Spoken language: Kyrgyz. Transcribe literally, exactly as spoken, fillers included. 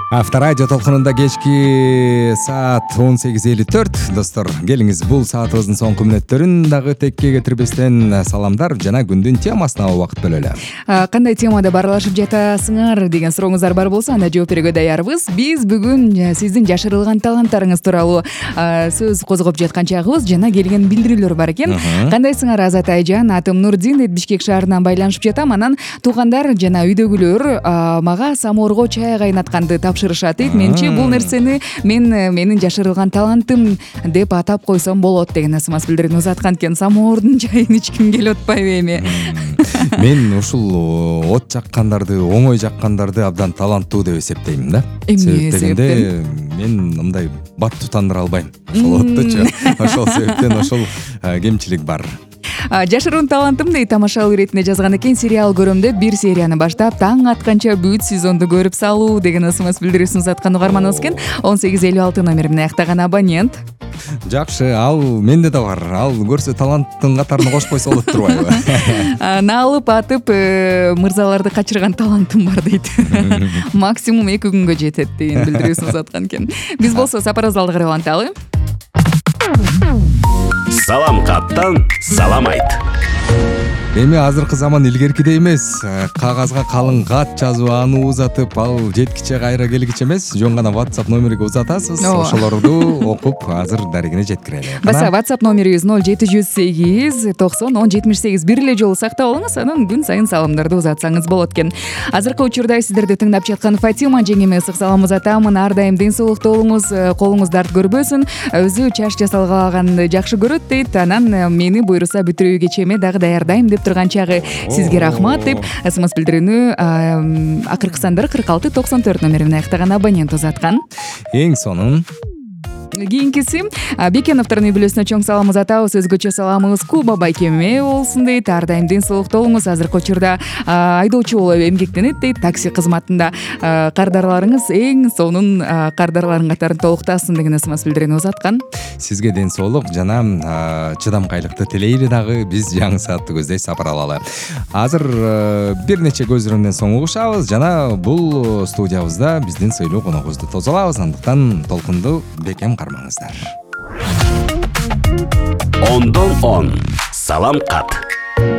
Авторадио толкунунда кечки саат он сегиз элүү төрт. Достор, келиңиз бул саатыбыздын соңку мүнөттөрүн дагы текке кетирбестен саламдар жана күндүн темасына убакыт бөлөлү. Кандай темада баарлашып жатасыңар деген сурооңуздар бар болсо, анда жооп берүүгө даярбыз. Биз бүгүн сиздин жашырылган таланттарыңыз тууралуу сөз козгоп жаткан чагыбыз, жана келген билдирүүлөр бар экен. Кандайсыңар Азат айжан? Атым Нурдин, Бишкек шаарынан байланышып жатам. Анан туугандар жана үйдөгүлөр мага самоорго чай кайнатканды тапшырышат дейт. Менчи бул нерсени мен менин жашырылган талантым деп атап койсом болот деген смс билдирүүнү узаткан экен. Самоордун чайын ичким келип атпайбы эми? Мен ушул от жаккандарды, оңой жаккандарды абдан таланттуу деп эсептейм да. Эмне себептен? Мен мындай бат тутандыра албайм. Ошол оттучу. Ошол себептен ошол кемчилик бар. Жашыруун талантым дейт тамашалуу иретинде жазган экен. Сериал көрөм деп бир серияны баштап таң атканча бүт сезонду көрүп салуу деген смс билдирүүсүн узаткан угарманыбыз экен. он сегиз элүү алты номери менен аяктаган абонент. Жакшы, ал менде да бар. Ал көрсө таланттын катарына кошуп койсо болот турбайбы? Налып атып мырзаларды качырган талантым бар дейт. Максимум эки күнгө жетет деген билдирүүсүн узаткан экен. Биз болсо сапарыбызды алды карай уланталы. Салам каттан салам айт. Эми азыркы заман илгеркидей эмес. Кагазга калың кат жазып, аны узатып, ал жеткиче кайра келгиче эмес. Жөн гана WhatsApp номериге узатасыз. Ошолорду окуп, азыр дарегине жеткирели. Баса WhatsApp номерибиз ноль жети жүз сегиз токсон он жетимиш сегиз. Бир эле жолу сактап алыңыз, анан күн сайын саламдарды узатсаңыз болот экен. Азыркы учурда сиздерди тыңдап жаткан Фатима жеңеме ысык салам узатамын. Ар дайым ден соолукта болуңуз, колуңуз дарт көрбөсүн. Өзү чач жасалганды жакшы көрөт дейт. Анан мени буйруса бүтүрүү кечеме дагы даярдайм деп турган чагы сизге рахмат деп смс билдирүүнү акыркы сандар кырк алты токсон төрт номерин аяктаган абонент узаткан. Эң сонун Кийинкиси Бекеновдордун үй бүлөсүнө чоң салам узатабыз. Өзгөчө саламыбыз Куба байкеме болсун дейт. Ар дайым ден соолукта болуңуз. Азыркы учурда айдоочу болуп эмгектенет дейт. Такси кызматында кардарларыңыз эң сонун кардарлардын катарын толуктасын деген смс билдирүүнү узаткан. Сизге ден соолук жана чыдамкайлыкты тилейли дагы. Биз жаңы саатты көздөй сапар алалы. Азыр бир нече көз ирүүнөн соң угушабыз жана бул студиябызда биздин сыйлуу коногубузду тосолабыз. Андыктан толкунду бекем кармаңыздар. Ондон он салам кат.